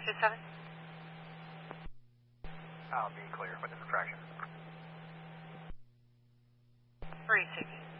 527? I'll be clear with the retraction. 360.